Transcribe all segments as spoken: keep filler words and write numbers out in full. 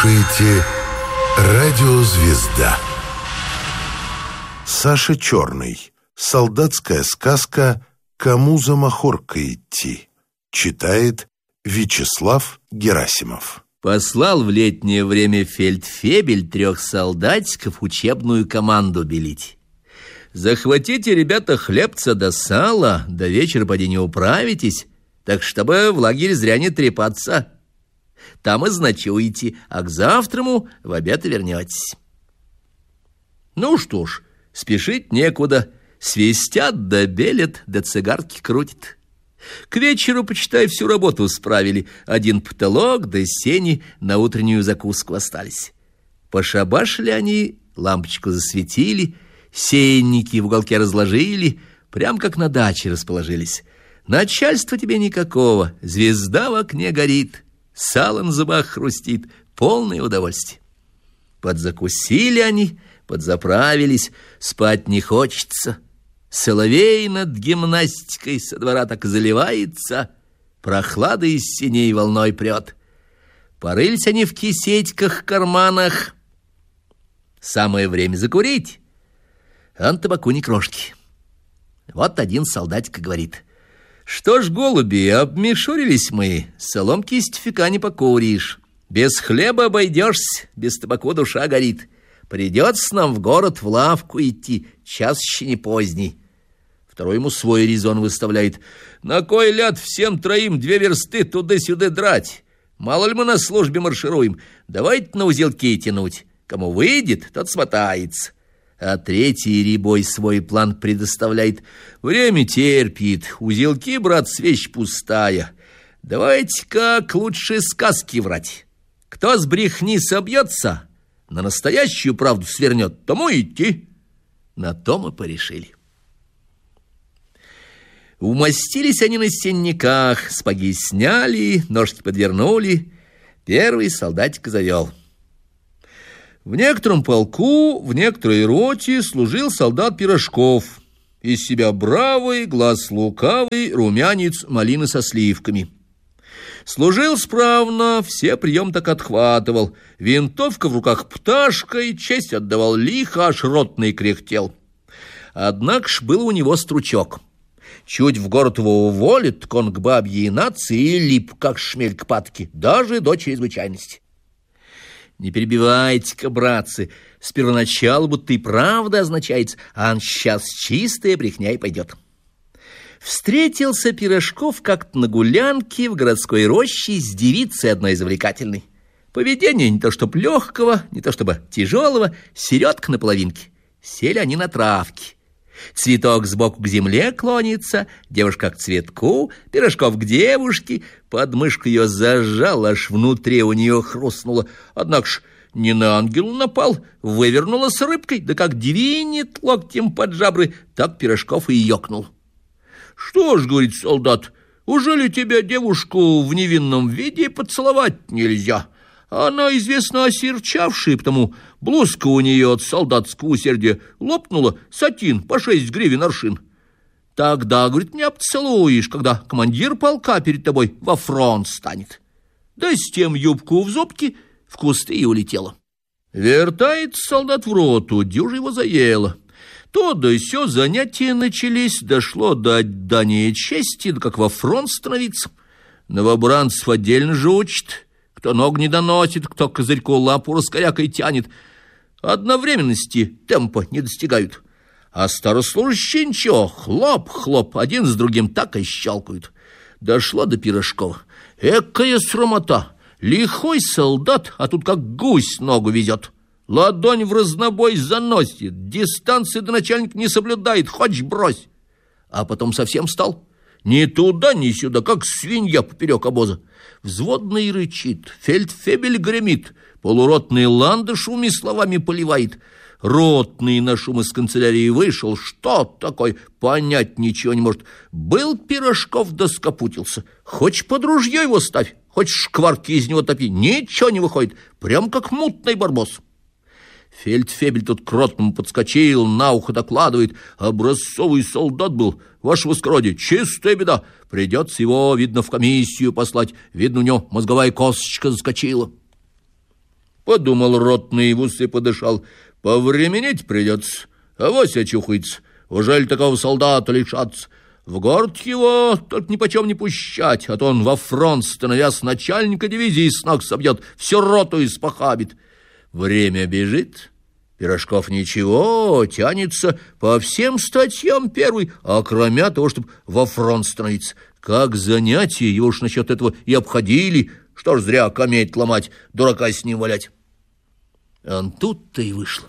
Слушаете «Радио Звезда». Саша Черный. Солдатская сказка «Кому за махоркой идти?» Читает Вячеслав Герасимов. Послал в летнее время фельдфебель трех солдатиков учебную команду белить. Захватите, ребята, хлебца да сала, до вечера поди не управитесь, так чтобы в лагере зря не трепаться. Там и заночуете, а к завтраму в обед вернетесь. Ну что ж, спешить некуда. Свистят да белят, да цигарки крутят. К вечеру, почитай, всю работу справили. Один потолок да сени на утреннюю закуску остались. Пошабашили они, лампочку засветили, сенники в уголке разложили, прям как на даче расположились. Начальства тебе никакого, звезда в окне горит, сало на зубах хрустит, полное удовольствие. Подзакусили они, подзаправились, спать не хочется. Соловей над гимнастикой со двора так и заливается, прохлада из синей волной прет. Порылись они в кисетьках, карманах. Самое время закурить, а на табаку ни крошки. Вот один солдатик говорит: «Что ж, голуби, обмешурились мы, соломки из тюфяка не покуришь. Без хлеба обойдешься, без табаку душа горит. Придется нам в город в лавку идти, час еще не поздний». Второй ему свой резон выставляет: «На кой ляд всем троим две версты туда-сюда драть? Мало ли мы на службе маршируем, давайте на узелки тянуть. Кому выйдет, тот смотается». А третий рябой свой план предоставляет: «Время терпит, узелки, брат, вещь пустая. Давайте-ка лучше сказки врать. Кто с брехни собьется, на настоящую правду свернет, тому идти». На то мы порешили. Умостились они на сенниках, спаги сняли, ножки подвернули. Первый солдатик завел: «В некотором полку, в некоторой роте служил солдат Пирожков. Из себя бравый, глаз лукавый, румянец малины со сливками. Служил справно, все прием так отхватывал. Винтовка в руках пташкой, честь отдавал лихо, аж ротный кряхтел. Однако ж был у него стручок. Чуть в город его уволит, так он к бабьей нации и лип, как шмель к патке, даже до чрезвычайности. Не перебивайте-ка, братцы, с первоначала будто и правда означается, а сейчас чистая брехня и пойдет. Встретился Пирожков как-то на гулянке в городской роще с девицей одной завлекательной. Поведение не то чтоб легкого, не то чтобы тяжелого, середка на половинке. Сели они на травке. Цветок сбоку к земле клонится, девушка к цветку, Пирожков к девушке. Подмышку ее зажал, аж внутри у нее хрустнуло. Однако ж не на ангел напал, вывернула с рыбкой, да как двинет локтем под жабры, так Пирожков и ёкнул. «Что ж, — говорит солдат, — уже ли тебя девушку в невинном виде поцеловать нельзя? Она, известно, осерчавшая, потому блузка у нее от солдатского усердия лопнула, сатин по шесть гривен аршин. Тогда, — говорит, — не обцелуешь, когда командир полка перед тобой во фронт станет». Да с тем юбку в зубки в кусты и улетела. Вертается солдат в роту, дюжа его заело. То да сё занятия начались, дошло до отдания чести, да как во фронт становиться. Новобранцев отдельно же учат. Кто ног не доносит, кто козырьку лапу раскорякой тянет. Одновременности темпа не достигают. А старослужащие ничего, хлоп-хлоп, один с другим так и щелкают. Дошло до Пирожкова. Экая срамота! Лихой солдат, а тут как гусь ногу везет. Ладонь в разнобой заносит, дистанции до начальника не соблюдает, хоть брось. А потом совсем встал. Ни туда, ни сюда, как свинья поперек обоза. Взводный рычит, фельдфебель гремит, полуротный ландыш шуми словами поливает. Ротный на шум из канцелярии вышел, что такое, понять ничего не может. Был Пирожков да скопутился. Хоть под ружье его ставь, хоть шкварки из него топи, ничего не выходит, прям как мутный барбос. Фельдфебель тут к ротному подскочил, на ухо докладывает: образцовый солдат был, ваше воскородие, чистая беда. Придется его, видно, в комиссию послать, видно, у него мозговая косточка заскочила. Подумал ротный, в усы подышал. Повременить придется, авось очухается. Ужель такого солдата лишаться? В город его только нипочем не пущать, а то он во фронт, становясь начальника дивизии, с ног собьет, всю роту испохабит. Время бежит, Пирожков ничего, тянется по всем статьям первый, а кроме того, чтобы во фронт становиться. Как занятие, его уж насчет этого и обходили. Что ж зря кометь ломать, дурака с ним валять. А тут-то и вышло.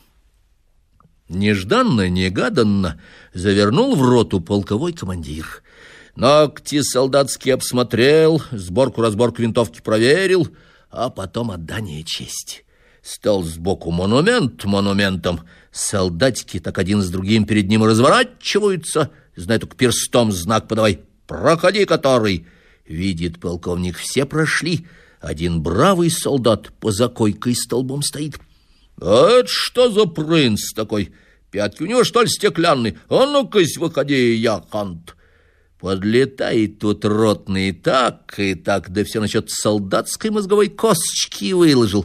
Нежданно-негаданно завернул в роту полковой командир. Ногти солдатские обсмотрел, сборку-разборку винтовки проверил, а потом отдание чести. Стал сбоку монумент монументом. Солдатики так один с другим перед ним разворачиваются. Знай, только перстом знак подавай. Проходи, который. Видит полковник, все прошли. Один бравый солдат поза койкой столбом стоит. А это что за принц такой? Пятки у него, что ли, стеклянные? А ну-кась, выходи, я хант. Подлетает тут ротный и так, и так, да все насчет солдатской мозговой косточки выложил.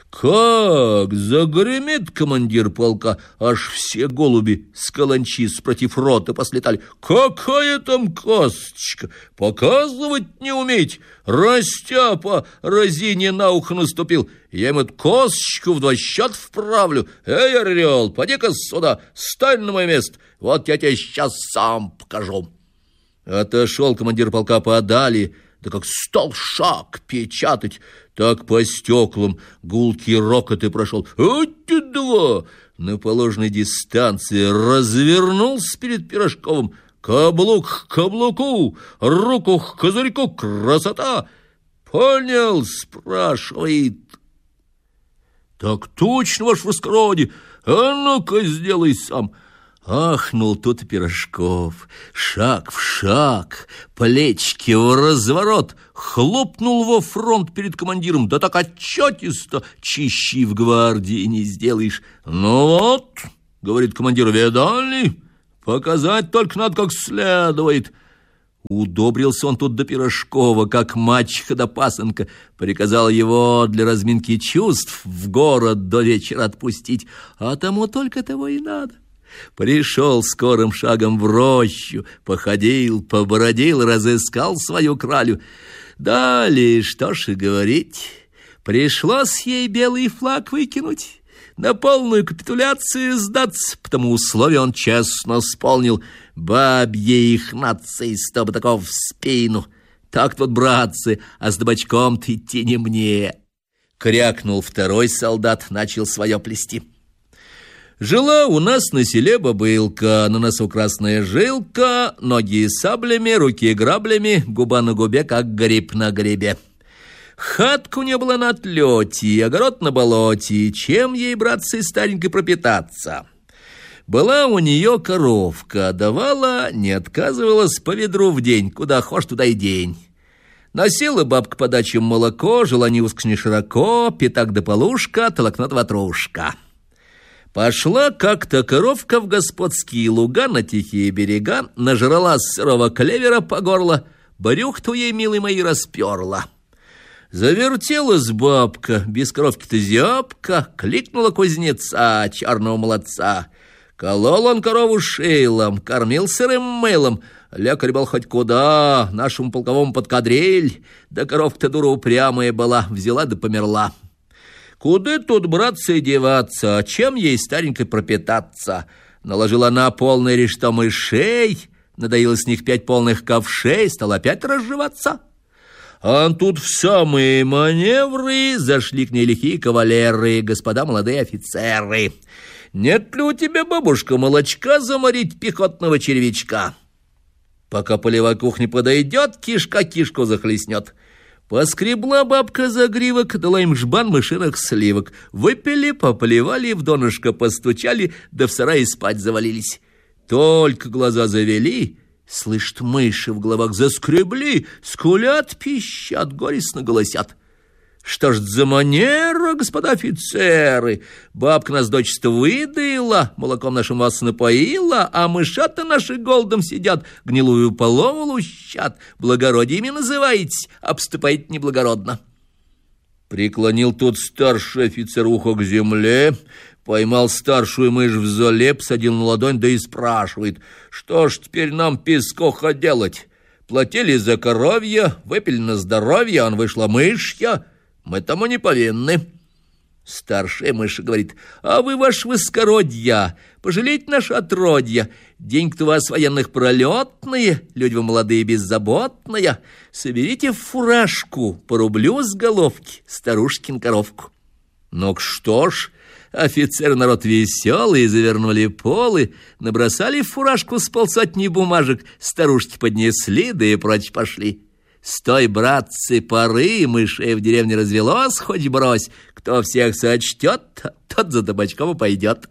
Как загремит командир полка, аж все голуби с каланчи спротив роты послетали. Какая там косточка? Показывать не уметь. Растяпа разине на ухо наступил. Я ему эту косточку в два счета вправлю. Эй, орел, поди-ка сюда, стань на мое место. Вот я тебе сейчас сам покажу. Отошел командир полка подали, да как стал шаг печатать, так по стеклам гулкий рокот и прошел. Эти два! На положенной дистанции развернулся перед Пирожковым. Каблук к каблуку, руку к козырьку, красота! Понял, спрашивает. Так точно, ваше воскородие, а ну-ка сделай сам. Ахнул тут и Пирожков, шаг в шаг, плечики в разворот, хлопнул во фронт перед командиром, да так отчетисто, чищи в гвардии не сделаешь. Ну вот, говорит командир, видали? Показать только надо как следует. Удобрился он тут до Пирожкова, как мачеха до пасынка, приказал его для разминки чувств в город до вечера отпустить, а тому только того и надо. Пришел скорым шагом в рощу, походил, побродил, разыскал свою кралю. Далее, что ж и говорить, пришлось ей белый флаг выкинуть, на полную капитуляцию сдаться, потому условия он честно исполнил. Бабье их нации, чтобы такого в спину. Так-то вот, братцы, а с табачком-то идти не мне. Крякнул второй солдат, начал свое плести. Жила у нас на селе бабылка, на носу красная жилка, ноги саблями, руки граблями, губа на губе, как гриб на грибе. Хатка у нее была на отлете, огород на болоте, чем ей, братцы, старенькой пропитаться? Была у нее коровка, давала, не отказывалась по ведру в день, куда хошь, туда и день. Носила бабка по дачам молоко, жила не узко, не широко, пятак да полушка, толокнот ватрушка. Пошла как-то коровка в господские луга на тихие берега, нажрала сырого клевера по горло, брюх-то ей, милый мои, расперла. Завертелась бабка, без коровки-то зябка, кликнула кузнеца, черного молодца. Колол он корову шейлом, кормил сырым мылом, лекарь был хоть куда, нашему полковому под кадриль, да коровка-то дура упрямая была, взяла да померла. Куда тут, братцы, деваться, чем ей старенькой пропитаться? Наложила она полный решето мышей, надоила с них пять полных ковшей, стала опять разживаться. А тут в самые маневры зашли к ней лихие кавалеры, господа молодые офицеры. Нет ли у тебя, бабушка, молочка заморить пехотного червячка? Пока полевая кухня подойдет, кишка кишку захлестнет. Поскребла бабка загривок, дала им жбан мышиных сливок. Выпили, поплевали, в донышко постучали, да в сарае спать завалились. Только глаза завели, слышат, мыши в головах заскребли, скулят, пищат, горестно голосят. Что ж за манера, господа офицеры? Бабка нас дочисто выдаила, молоком нашим вас напоила, а мышата наши голодом сидят, гнилую полову лущат. Благородиями называетесь, обступаете неблагородно. Преклонил тот старший офицер ухо к земле, поймал старшую мышь в золе, посадил на ладонь, да и спрашивает: «Что ж теперь нам, пескоха, делать? Платили за коровья, выпили на здоровье, а он вышла мышья. Мы тому не повинны». Старшая мышь говорит: «А вы, ваше воскородья, пожалейте наше отродья. Деньги-то у вас военных пролетные, люди вы молодые беззаботные. Соберите в фуражку по рублю с головки старушкин коровку». Ну что ж, офицеры народ веселый, завернули полы, набросали в фуражку с полсотни бумажек, старушки поднесли, да и прочь пошли. С той, братцы, поры мышей в деревне развелось, хоть брось. Кто всех сочтет, тот за табачком и пойдет.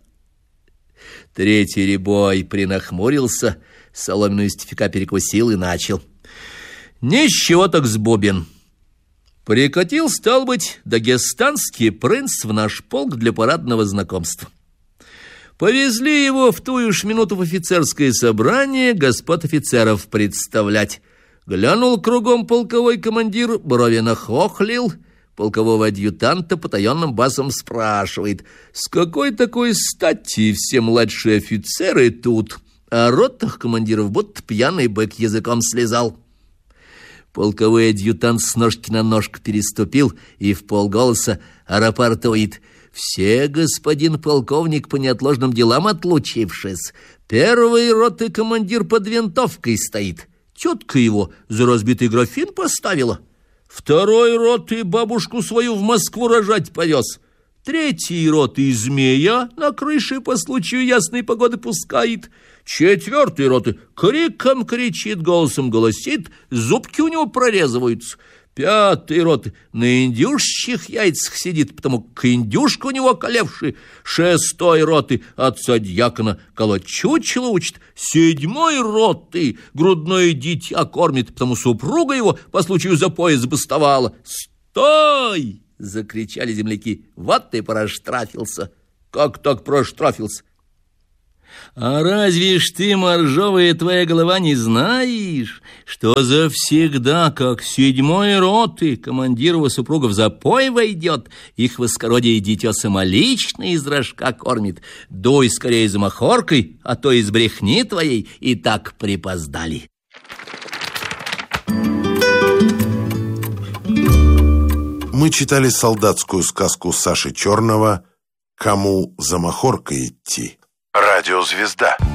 Третий рябой принахмурился, соломенную из тюфяка перекусил и начал: «Ничего так сбобин. Прикатил, стал быть, дагестанский принц в наш полк для парадного знакомства. Повезли его в тую ж минуту в офицерское собрание господ офицеров представлять. Глянул кругом полковой командир, брови нахохлил, полкового адъютанта потаенным басом спрашивает: «С какой такой стати все младшие офицеры тут?» А ротных командиров будто пьяный бык языком слезал. Полковой адъютант с ножки на ножку переступил и вполголоса рапортует: «Все, господин полковник, по неотложным делам отлучившись. Первый роты командир под винтовкой стоит. Тетка его за разбитый графин поставила. Второй роты бабушку свою в Москву рожать повез. Третий роты змея на крыше по случаю ясной погоды пускает. Четвертый роты криком кричит, голосом голосит, зубки у него прорезываются. Пятый роты на индюшчих яйцах сидит, потому как индюшка у него околевший. Шестой роты отца дьякона колоть чучело учит. Седьмой роты грудное дитя кормит, потому супруга его по случаю запоя забастовала. «Стой!» — закричали земляки. «Вот ты проштрафился!» «Как так проштрафился?» «А разве ж ты, моржовая твоя голова, не знаешь, что завсегда, как седьмой роты, командир его супруга в запой войдет, их воскородие дитё самолично из рожка кормит? Дуй скорее за махоркой, а то из брехни твоей и так припоздали». Мы читали солдатскую сказку Саши Черного «Кому за махоркой идти». Радиозвезда.